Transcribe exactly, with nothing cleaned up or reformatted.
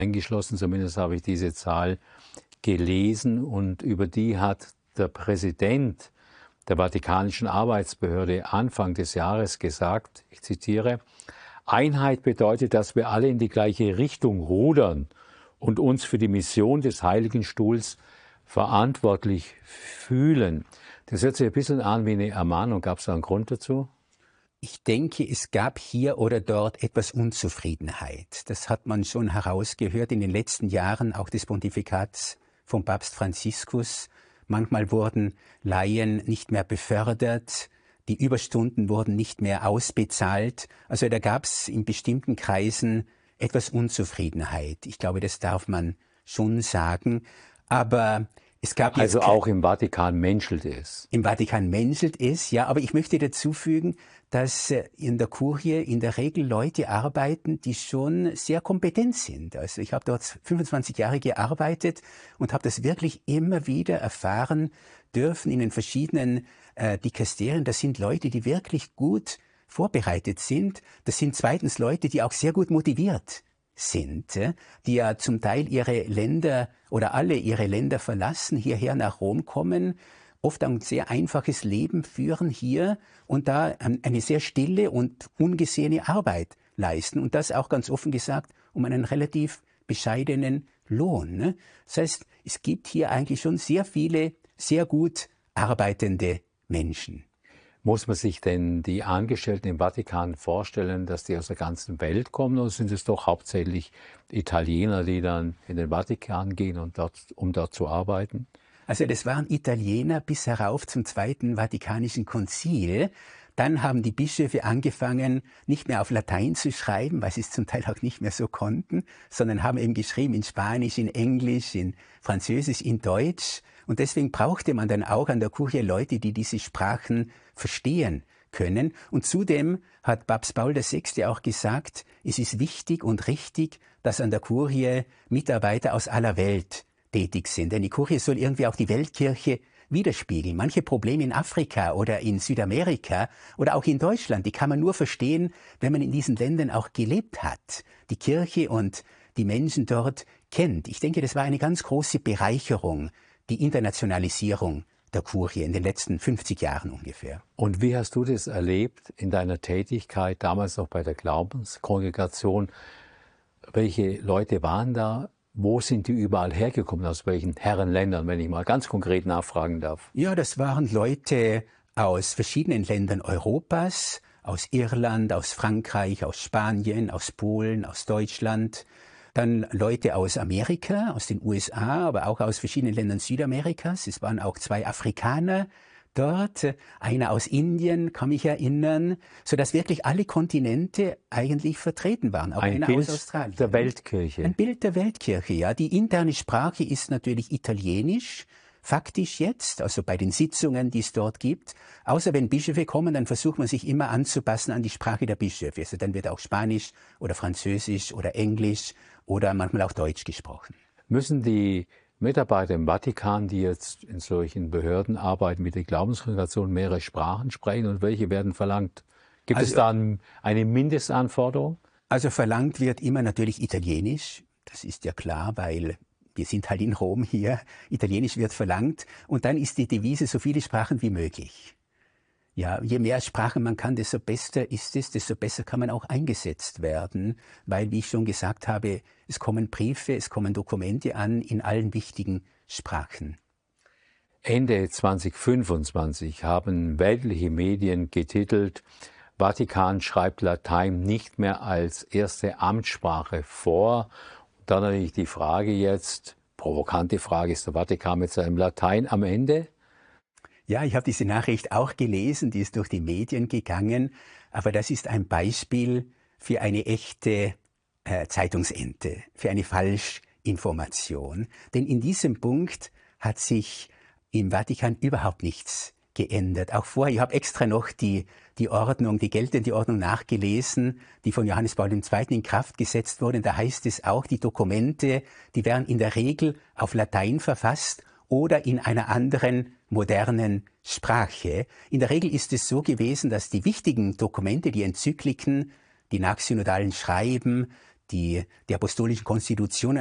eingeschlossen, zumindest habe ich diese Zahl gelesen, und über die hat der Präsident der Vatikanischen Arbeitsbehörde Anfang des Jahres gesagt, ich zitiere: Einheit bedeutet, dass wir alle in die gleiche Richtung rudern und uns für die Mission des Heiligen Stuhls verantwortlich fühlen. Das hört sich ein bisschen an wie eine Ermahnung. Gab es da einen Grund dazu? Ich denke, es gab hier oder dort etwas Unzufriedenheit. Das hat man schon herausgehört in den letzten Jahren, auch des Pontifikats von Papst Franziskus. Manchmal wurden Laien nicht mehr befördert, die Überstunden wurden nicht mehr ausbezahlt. Also da gab es in bestimmten Kreisen etwas Unzufriedenheit. Ich glaube, das darf man schon sagen. Aber es gab jetzt also auch im Vatikan menschelt es. Im Vatikan menschelt es, ja. Aber ich möchte dazu fügen, dass in der Kurie in der Regel Leute arbeiten, die schon sehr kompetent sind. Also ich habe dort fünfundzwanzig Jahre gearbeitet und habe das wirklich immer wieder erfahren dürfen in den verschiedenen äh, Dikasterien. Das sind Leute, die wirklich gut vorbereitet sind. Das sind zweitens Leute, die auch sehr gut motiviert sind, die ja zum Teil ihre Länder oder alle ihre Länder verlassen, hierher nach Rom kommen, oft ein sehr einfaches Leben führen hier und da eine sehr stille und ungesehene Arbeit leisten. Und das auch ganz offen gesagt um einen relativ bescheidenen Lohn. Das heißt, es gibt hier eigentlich schon sehr viele, sehr gut arbeitende Menschen. Muss man sich denn die Angestellten im Vatikan vorstellen, dass die aus der ganzen Welt kommen, oder sind es doch hauptsächlich Italiener, die dann in den Vatikan gehen, und dort, um dort zu arbeiten? Also das waren Italiener bis herauf zum Zweiten Vatikanischen Konzil. Dann haben die Bischöfe angefangen, nicht mehr auf Latein zu schreiben, weil sie es zum Teil auch nicht mehr so konnten, sondern haben eben geschrieben in Spanisch, in Englisch, in Französisch, in Deutsch. Und deswegen brauchte man dann auch an der Kurie Leute, die diese Sprachen verstehen können. Und zudem hat Papst Paul der Sechste auch gesagt, es ist wichtig und richtig, dass an der Kurie Mitarbeiter aus aller Welt tätig sind. Denn die Kurie soll irgendwie auch die Weltkirche widerspiegeln. Manche Probleme in Afrika oder in Südamerika oder auch in Deutschland, die kann man nur verstehen, wenn man in diesen Ländern auch gelebt hat, die Kirche und die Menschen dort kennt. Ich denke, das war eine ganz große Bereicherung, die Internationalisierung der Kurie in den letzten fünfzig Jahren ungefähr. Und wie hast du das erlebt in deiner Tätigkeit, damals noch bei der Glaubenskongregation? Welche Leute waren da? Wo sind die überall hergekommen? Aus welchen Herrenländern, wenn ich mal ganz konkret nachfragen darf? Ja, das waren Leute aus verschiedenen Ländern Europas, aus Irland, aus Frankreich, aus Spanien, aus Polen, aus Deutschland. Dann Leute aus Amerika, aus den U S A, aber auch aus verschiedenen Ländern Südamerikas. Es waren auch zwei Afrikaner dort, einer aus Indien, kann mich erinnern, sodass wirklich alle Kontinente eigentlich vertreten waren. Auch Ein einer Bild aus Australien. der Weltkirche. Ein Bild der Weltkirche, ja. Die interne Sprache ist natürlich Italienisch, faktisch jetzt, also bei den Sitzungen, die es dort gibt. Außer wenn Bischöfe kommen, dann versucht man sich immer anzupassen an die Sprache der Bischöfe. Also dann wird auch Spanisch oder Französisch oder Englisch oder manchmal auch Deutsch gesprochen. Müssen die Mitarbeiter im Vatikan, die jetzt in solchen Behörden arbeiten, mit der Glaubenskongregation mehrere Sprachen sprechen, und welche werden verlangt? Gibt also, es da eine Mindestanforderung? Also verlangt wird immer natürlich Italienisch. Das ist ja klar, weil wir sind halt in Rom hier. Italienisch wird verlangt. Und dann ist die Devise, so viele Sprachen wie möglich. Ja, je mehr Sprachen man kann, desto besser ist es, desto besser kann man auch eingesetzt werden, weil, wie ich schon gesagt habe, es kommen Briefe, es kommen Dokumente an in allen wichtigen Sprachen. Ende zweitausendfünfundzwanzig haben weltliche Medien getitelt: Vatikan schreibt Latein nicht mehr als erste Amtssprache vor. Und dann natürlich die Frage jetzt, provokante Frage, ist der Vatikan mit seinem Latein am Ende? Ja, ich habe diese Nachricht auch gelesen, die ist durch die Medien gegangen, aber das ist ein Beispiel für eine echte äh, Zeitungsente, für eine Falschinformation. Denn in diesem Punkt hat sich im Vatikan überhaupt nichts geändert. Auch vorher, ich habe extra noch die, die Ordnung, die geltende Ordnung nachgelesen, die von Johannes Paul der Zweite in Kraft gesetzt wurde. Da heißt es auch, die Dokumente, die werden in der Regel auf Latein verfasst oder in einer anderen modernen Sprache. In der Regel ist es so gewesen, dass die wichtigen Dokumente, die Enzykliken, die nachsynodalen Schreiben, die, die apostolischen Konstitutionen